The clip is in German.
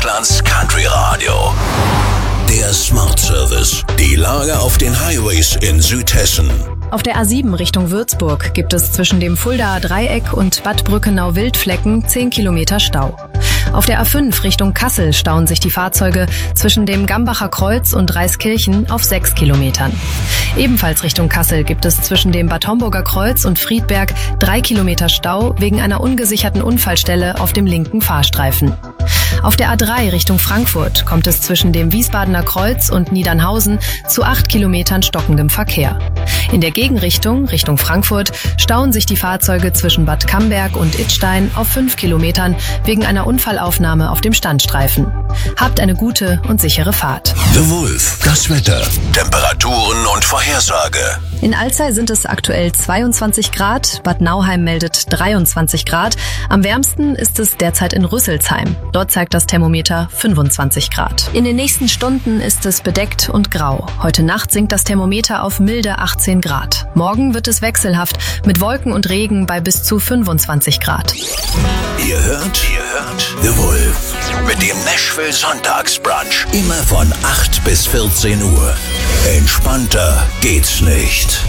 Deutschlands Country Radio. Der Smart Service. Die Lage auf den Highways in Südhessen. Auf der A7 Richtung Würzburg gibt es zwischen dem Fuldaer Dreieck und Bad Brückenau-Wildflecken 10 Kilometer Stau. Auf der A5 Richtung Kassel stauen sich die Fahrzeuge zwischen dem Gambacher Kreuz und Reiskirchen auf 6 Kilometern. Ebenfalls Richtung Kassel gibt es zwischen dem Bad Homburger Kreuz und Friedberg 3 Kilometer Stau wegen einer ungesicherten Unfallstelle auf dem linken Fahrstreifen. Auf der A3 Richtung Frankfurt kommt es zwischen dem Wiesbadener Kreuz und Niedernhausen zu 8 Kilometern stockendem Verkehr. In der Gegenrichtung, Richtung Frankfurt, stauen sich die Fahrzeuge zwischen Bad Camberg und Idstein auf 5 Kilometern wegen einer Unfallaufnahme auf dem Standstreifen. Habt eine gute und sichere Fahrt. The Wolf, das Wetter, Temperaturen und Vorhersage. In Alzey sind es aktuell 22 Grad, Bad Nauheim meldet 23 Grad. Am wärmsten ist es derzeit in Rüsselsheim. Dort zeigt das Thermometer 25 Grad. In den nächsten Stunden ist es bedeckt und grau. Heute Nacht sinkt das Thermometer auf milde 18 Grad. Morgen wird es wechselhaft mit Wolken und Regen bei bis zu 25 Grad. Ihr hört The Wolf mit dem Nashville Sonntagsbrunch. Immer von 8 bis 14 Uhr. Entspannter geht's nicht.